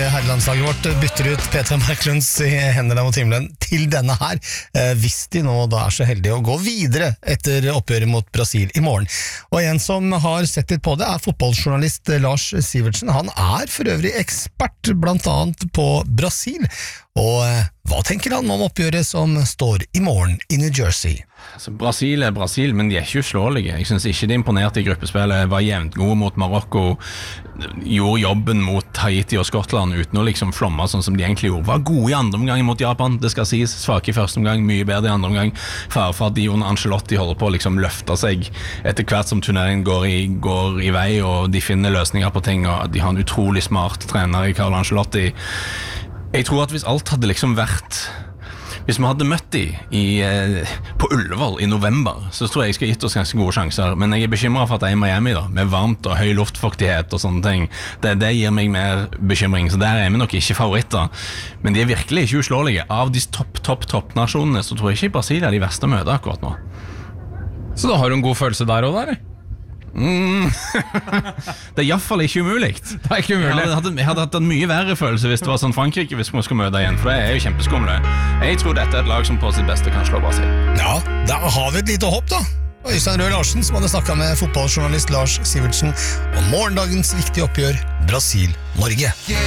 herrelandslaget vårt bytter ut Petra Marklunds i hendene mot himmelen til denne her, hvis de nå da så heldige å gå videre etter oppgjøret mot Brasil i morgen. Og en som har sett litt på det fotballjournalist Lars Sivertsen. Han for øvrig ekspert blant annet på Brasil. Og hva tenker han om oppgjøret som står i morgen i New Jersey? Altså, Brasil Brasil, men de ikke uslåelige. Jeg synes ikke de imponerte i gruppespillet, var jevnt gode mot Marokko, gjorde jobben mot Haiti og Skottland uten å liksom flomme sånn som de egentlig gjorde. Var gode i andre omgang mot Japan, det skal sies, svake i første omgang, mye bedre i andre omgang. Fare for at de under Ancelotti holder på å liksom løfte seg etter hvert som turneringen går i vei, og de finner løsninger på ting, og de har en utrolig smart trener i Carlo Ancelotti. Jeg tror at hvis alt hadde liksom vært, hvis vi hadde møtt de på Ullevål i november, så tror jeg skal gitt oss ganske gode sjanser, men jeg bekymret for at jeg i Miami da, med varmt og høy luftfuktighet og sånne ting, det gir meg mer bekymring, så der vi nok ikke favoritter, men de virkelig ikke uslåelige. Av de topp nasjonene, så tror jeg ikke Brasil de verste å møte akkurat nå. Så da har du en god følelse der også, eller? Det i hvert fall ikke umulig. Det ikke umulig. Jeg hadde hatt en mye verre følelse hvis det var sånn Frankrike hvis vi skal møte igjen, for det jo kjempeskumle. Jeg tror dette et lag som på sitt beste kan slå Brasil. Ja, da har vi et lite hopp da. Øystein Røe Larsen som hadde snakket med fotballjournalist Lars Sivertsen om morgendagens viktige oppgjør Brasil-Norge.